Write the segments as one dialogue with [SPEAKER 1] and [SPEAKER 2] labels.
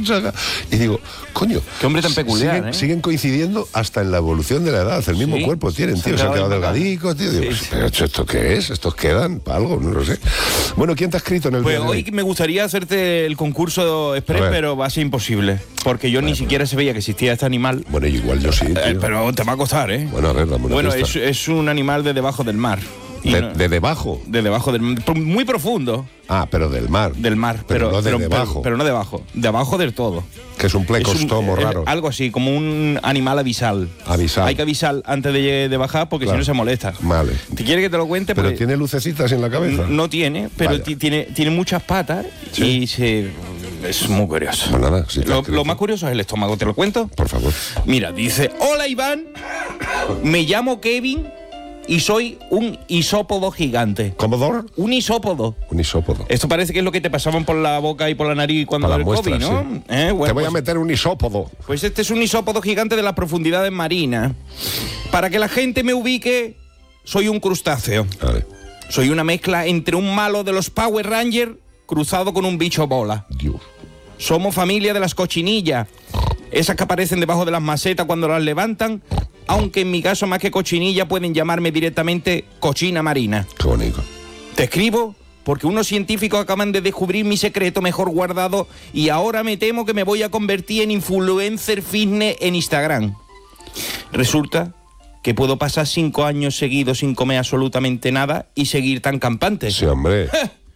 [SPEAKER 1] Saga, y digo, coño,
[SPEAKER 2] qué hombre tan peculiar,
[SPEAKER 1] siguen coincidiendo hasta en la evolución de la edad, el mismo cuerpo tienen, tío, se han quedado delgadicos, tío. Digo, pero ¿esto qué es? ¿Estos quedan para algo? No lo sé. Bueno, ¿quién te ha escrito en el día de hoy?
[SPEAKER 2] Hoy me gustaría hacerte el concurso express, pero va a ser imposible, porque yo ni siquiera sabía que existía este animal.
[SPEAKER 1] Bueno, igual yo sí, tío.
[SPEAKER 2] Pero te va a costar, ¿eh?
[SPEAKER 1] Bueno, a ver, dame una
[SPEAKER 2] pista. Es un animal de debajo del mar.
[SPEAKER 1] ¿De debajo?
[SPEAKER 2] De debajo del mar, muy profundo.
[SPEAKER 1] Ah, pero del mar.
[SPEAKER 2] Del mar,
[SPEAKER 1] pero no de debajo.
[SPEAKER 2] Pero no debajo, debajo del todo.
[SPEAKER 1] Que es un plecostomo raro.
[SPEAKER 2] Algo así, como un animal abisal.
[SPEAKER 1] Abisal.
[SPEAKER 2] Hay que avisar antes de bajar porque si no se molesta.
[SPEAKER 1] Vale.
[SPEAKER 2] ¿Te quiere que te lo cuente?
[SPEAKER 1] ¿Pero tiene lucecitas en la cabeza?
[SPEAKER 2] No tiene, pero tiene muchas patas y es muy curioso.
[SPEAKER 1] Pues nada,
[SPEAKER 2] lo más curioso es el estómago, ¿te lo cuento?
[SPEAKER 1] Por favor.
[SPEAKER 2] Mira, dice, hola Iván, me llamo Kevin y soy un isópodo gigante.
[SPEAKER 1] ¿Comodoro?
[SPEAKER 2] Un isópodo.
[SPEAKER 1] Un isópodo.
[SPEAKER 2] Esto parece que es lo que te pasaban por la boca y por la nariz cuando el COVID, ¿no?
[SPEAKER 1] Sí. Bueno, te voy a meter un isópodo.
[SPEAKER 2] Pues este es un isópodo gigante de las profundidades marinas. Para que la gente me ubique, soy un crustáceo.
[SPEAKER 1] Vale.
[SPEAKER 2] Soy una mezcla entre un malo de los Power Rangers cruzado con un bicho bola.
[SPEAKER 1] Dios.
[SPEAKER 2] Somos familia de las cochinillas. Esas que aparecen debajo de las macetas cuando las levantan, aunque en mi caso más que cochinilla pueden llamarme directamente cochina marina.
[SPEAKER 1] Qué bonito.
[SPEAKER 2] Te escribo porque unos científicos acaban de descubrir mi secreto mejor guardado y ahora me temo que me voy a convertir en influencer fitness en Instagram. Resulta que puedo pasar 5 años seguidos sin comer absolutamente nada y seguir tan campante.
[SPEAKER 1] Sí, hombre.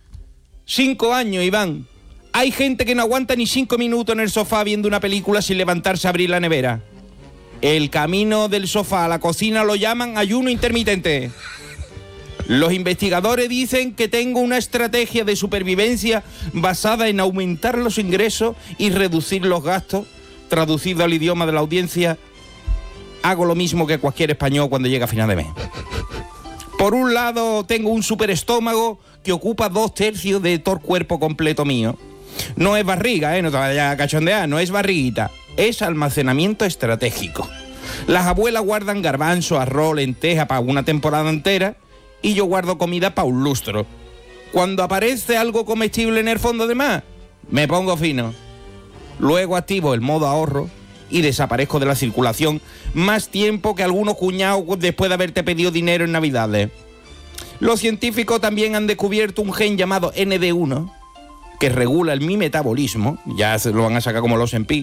[SPEAKER 2] 5 años, Iván. Hay gente que no aguanta ni 5 minutos en el sofá viendo una película sin levantarse a abrir la nevera. El camino del sofá a la cocina lo llaman ayuno intermitente. Los investigadores dicen que tengo una estrategia de supervivencia basada en aumentar los ingresos y reducir los gastos. Traducido al idioma de la audiencia, hago lo mismo que cualquier español cuando llega a final de mes. Por un lado, tengo un superestómago que ocupa 2/3 de todo el cuerpo completo mío. No es barriga, no te vayas a cachondear, no es barriguita, es almacenamiento estratégico. Las abuelas guardan garbanzo, arroz, lenteja para una temporada entera y yo guardo comida para un lustro. Cuando aparece algo comestible en el fondo de mar, me pongo fino. Luego activo el modo ahorro y desaparezco de la circulación más tiempo que algunos cuñados después de haberte pedido dinero en Navidades. Los científicos también han descubierto un gen llamado ND1 que regula mi metabolismo, ya se lo van a sacar como los Ozempic.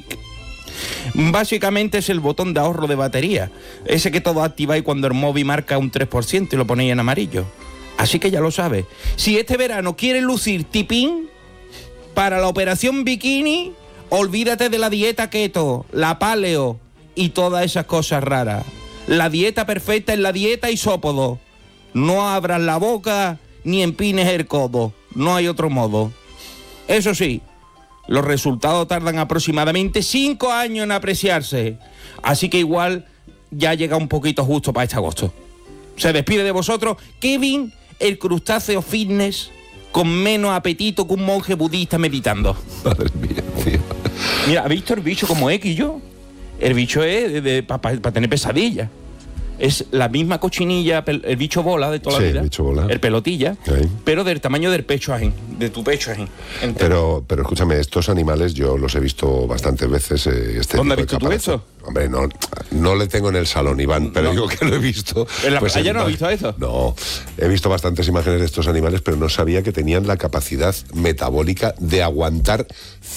[SPEAKER 2] Básicamente es el botón de ahorro de batería, ese que todo activáis cuando el móvil marca un 3% y lo ponéis en amarillo. Así que ya lo sabes. Si este verano quieres lucir tipín, para la operación bikini, olvídate de la dieta keto, la paleo y todas esas cosas raras. La dieta perfecta es la dieta isópodo. No abras la boca ni empines el codo. No hay otro modo. Eso sí, los resultados tardan aproximadamente 5 años en apreciarse. Así que igual ya llega un poquito justo para este agosto. Se despide de vosotros Kevin, el crustáceo fitness, con menos apetito que un monje budista meditando.
[SPEAKER 1] Madre mía, tío.
[SPEAKER 2] Mira, ¿has visto el bicho como X yo? El bicho es para tener pesadillas. Es la misma cochinilla, el bicho bola de toda la vida.
[SPEAKER 1] El bicho bola.
[SPEAKER 2] El pelotilla, pero del tamaño del pecho ajín, de tu pecho ajín.
[SPEAKER 1] Pero escúchame, estos animales yo los he visto bastantes veces.
[SPEAKER 2] ¿Dónde has visto tú eso?
[SPEAKER 1] Hombre, no le tengo en el salón, Iván, pero digo que lo he visto.
[SPEAKER 2] ¿En la playa no has visto eso?
[SPEAKER 1] No, he visto bastantes imágenes de estos animales, pero no sabía que tenían la capacidad metabólica de aguantar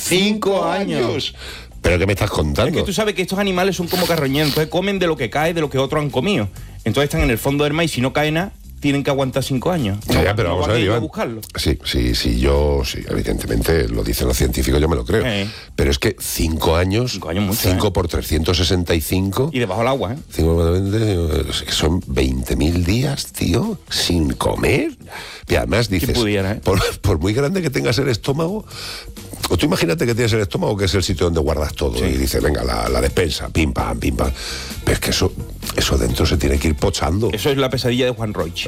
[SPEAKER 1] 5 años. ¿Pero qué me estás contando?
[SPEAKER 2] Es que tú sabes que estos animales son como carroñeros, entonces comen de lo que cae, de lo que otros han comido. Entonces están en el fondo del mar y si no cae nada, tienen que aguantar 5 años.
[SPEAKER 1] Ya, pero vamos a ver, Iván.
[SPEAKER 2] Buscarlo.
[SPEAKER 1] Sí, evidentemente lo dicen los científicos, yo me lo creo. Pero es que 5 años, 5 por 365...
[SPEAKER 2] Y debajo del agua,
[SPEAKER 1] 5 por 20, son 20.000 días, tío, sin comer. Y además dices,
[SPEAKER 2] pudiera,
[SPEAKER 1] por muy grande que tengas el estómago... O tú imagínate que tienes el estómago, que es el sitio donde guardas todo, y dices, venga, la despensa, pim, pam, pim, pam. Pero es que eso dentro se tiene que ir pochando.
[SPEAKER 2] Eso es la pesadilla de Juan Roig.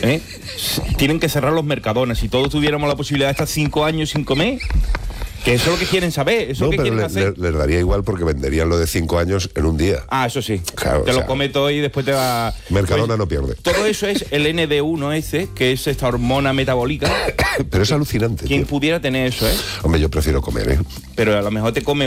[SPEAKER 2] Tienen que cerrar los mercadones. Si todos tuviéramos la posibilidad de estar 5 años sin comer, que eso es lo que quieren saber, eso es lo que quieren hacer.
[SPEAKER 1] Les daría igual porque venderían lo de 5 años en un día.
[SPEAKER 2] Ah, eso sí.
[SPEAKER 1] Claro,
[SPEAKER 2] te lo come todo y después te va...
[SPEAKER 1] Mercadona no pierde.
[SPEAKER 2] Todo eso es el ND1 ese, que es esta hormona metabólica.
[SPEAKER 1] Pero es alucinante.
[SPEAKER 2] Quien pudiera tener eso,
[SPEAKER 1] Hombre, yo prefiero comer,
[SPEAKER 2] Pero a lo mejor te come